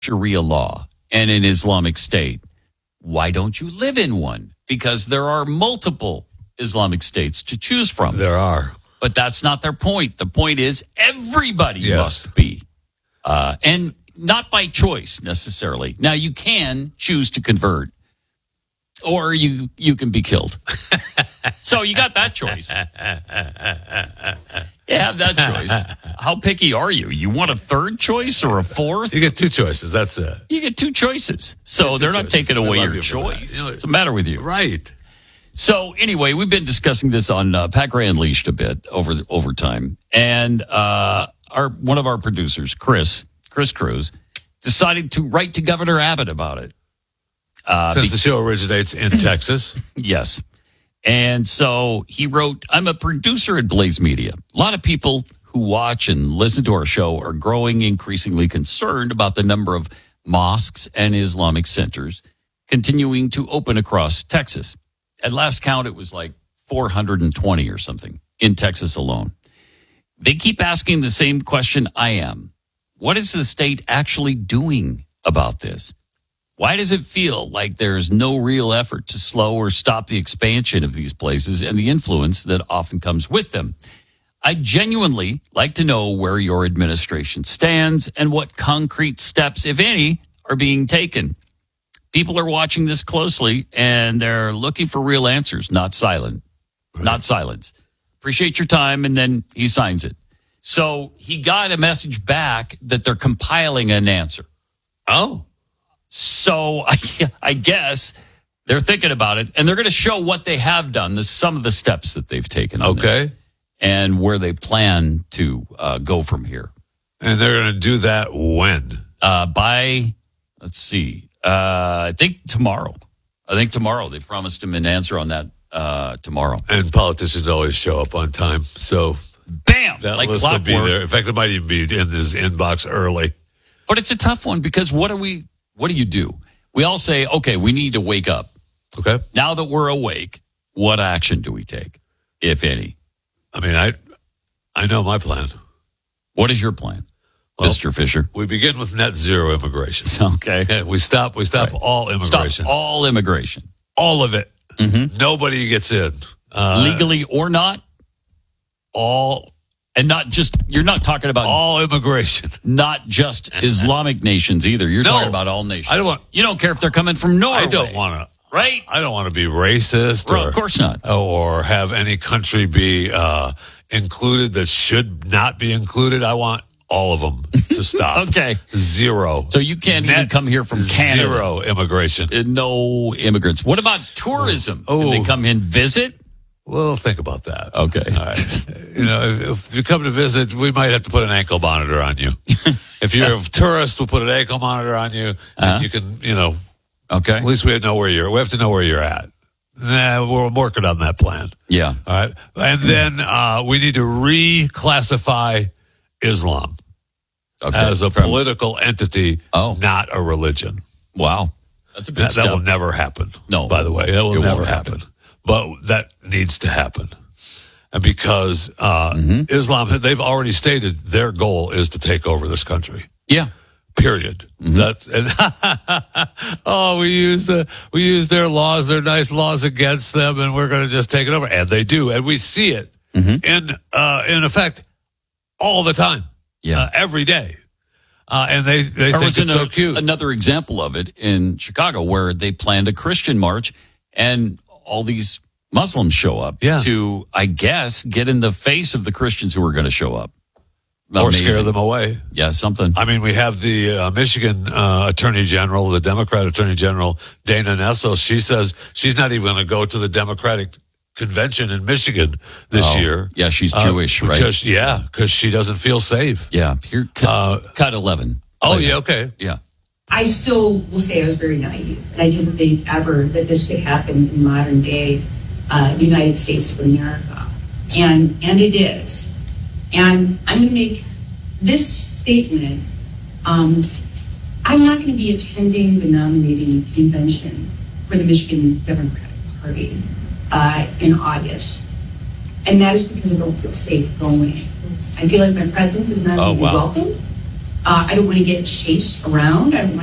Sharia law and an Islamic State. Why don't you live in one? Because there are multiple Islamic states to choose from. There are. But that's not their point. The point is everybody must be. And not by choice necessarily. Now, you can choose to convert, or you can be killed. So you got that choice. You have that choice. How picky are you? You want a third choice or a fourth? You get two choices. That's it. You get two choices. So they're not taking away your choice. What's the matter with you? Right. So anyway, we've been discussing this on Pat Gray Unleashed a bit over time. And one of our producers, Chris Cruz, decided to write to Governor Abbott about it. Since the show originates in Texas. Yes. And so he wrote, I'm a producer at Blaze Media. A lot of people who watch and listen to our show are growing increasingly concerned about the number of mosques and Islamic centers continuing to open across Texas. At last count, it was like 420 or something in Texas alone. They keep asking the same question I am. What is the state actually doing about this? Why does it feel like there's no real effort to slow or stop the expansion of these places and the influence that often comes with them? I genuinely like to know where your administration stands and what concrete steps, if any, are being taken. People are watching this closely, and they're looking for real answers, not silence. Appreciate your time, and then he signs it. So he got a message back that they're compiling an answer. Oh. So I guess they're thinking about it, and they're going to show what they have done, some of the steps that they've taken on this, and where they plan to go from here. And they're going to do that when? By, let's see, I think tomorrow. They promised him an answer on that tomorrow. And politicians always show up on time, so bam, that like list will be clockwork. there. In fact, it might even be in his inbox early. But it's a tough one because what do you do? We all say, okay, we need to wake up. Okay. Now that we're awake, what action do we take, if any? I mean, I know my plan. What is your plan, Mr. Fisher? We begin with net zero immigration. Okay. We stop Right. all immigration. Stop all immigration. All of it. Mm-hmm. Nobody gets in. Legally or not. All, and not just, you're not talking about all immigration. Not just Islamic nations either. You're talking about all nations. You don't care if they're coming from Norway. I don't want to. Right? I don't want to be racist. Well, of course not. Or have any country be included that should not be included. I want all of them to stop. Okay. Zero. So you can't even come here from Canada. Zero immigration. No immigrants. What about tourism? Oh. Can they come in, visit? Well, think about that. Okay. All right. If you come to visit, we might have to put an ankle monitor on you. If you're a tourist, we'll put an ankle monitor on you. And you can, okay. At least we have to know where you're at. We're working on that plan. Yeah. All right. And then we need to reclassify Islam as a political entity, not a religion. Wow. That's a big step. That will never happen. No. By the way, that will never happen. But that needs to happen. And because Islam, they've already stated their goal is to take over this country. Yeah. Period. We use their laws, their nice laws against them, and we're going to just take it over. And they do, and we see it in effect all the time, every day. And they think it's so cute. Another example of it in Chicago, where they planned a Christian march, and all these Muslims show up to, I guess, get in the face of the Christians who are going to show up. Or scare them away. Yeah, something. I mean, we have the Michigan Attorney General, the Democrat Attorney General, Dana Nessel. She says she's not even going to go to the Democratic convention in Michigan this year. Yeah, she's Jewish, right? Because she doesn't feel safe. Yeah, here, cut 11. Oh, yeah, okay. Yeah. I still will say I was very naive, and I didn't think ever that this could happen in modern day United States of America. And it is. And I'm going to make this statement. I'm not going to be attending the nominating convention for the Michigan Democratic Party in August. And that is because I don't feel safe going. I feel like my presence is not going to be welcome. I don't want to get chased around. I don't want